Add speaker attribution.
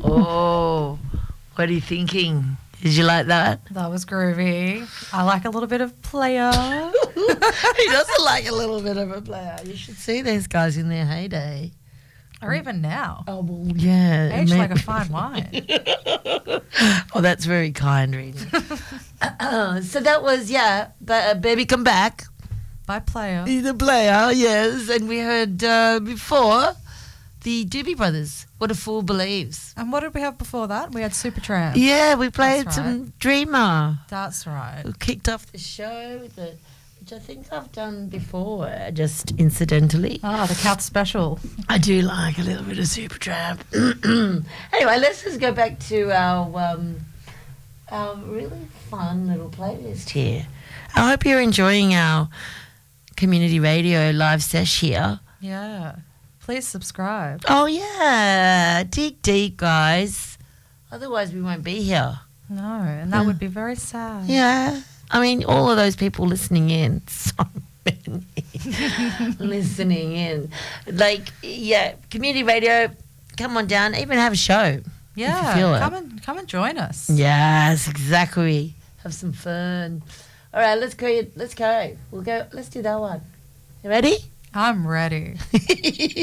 Speaker 1: Oh, what are you thinking? Did you like that?
Speaker 2: That was groovy. I like a little bit of player.
Speaker 1: He doesn't like a little bit of a player. You should see these guys in their heyday.
Speaker 2: Or even now.
Speaker 1: Oh, well, yeah.
Speaker 2: Aged like a fine wine.
Speaker 1: Oh, that's very kind, Reedy. So that was, Baby Come Back.
Speaker 2: By player.
Speaker 1: The player, yes. And we heard before the Doobie Brothers, What a Fool Believes.
Speaker 2: And what did we have before that? We had Supertramp.
Speaker 1: Yeah, we played
Speaker 2: That's
Speaker 1: some
Speaker 2: right.
Speaker 1: Dreamer.
Speaker 2: That's right.
Speaker 1: We kicked off the show with it, which I think I've done before, just incidentally.
Speaker 2: Ah, the Cat Special.
Speaker 1: I do like a little bit of Supertramp. Anyway, let's just go back to our really fun little playlist here. I hope you're enjoying our community radio live sesh here.
Speaker 2: Yeah. Please subscribe.
Speaker 1: Oh, yeah. Dig deep, guys. Otherwise, we won't be here.
Speaker 2: No, and that would be very sad.
Speaker 1: Yeah. I mean, all of those people listening in, so many listening in. Like, yeah, community radio, come on down, even have a show.
Speaker 2: Yeah,
Speaker 1: if you feel
Speaker 2: come and join us.
Speaker 1: Yes, exactly. Have some fun. All right, let's go. Let's go. Let's do that one. You ready?
Speaker 2: I'm ready.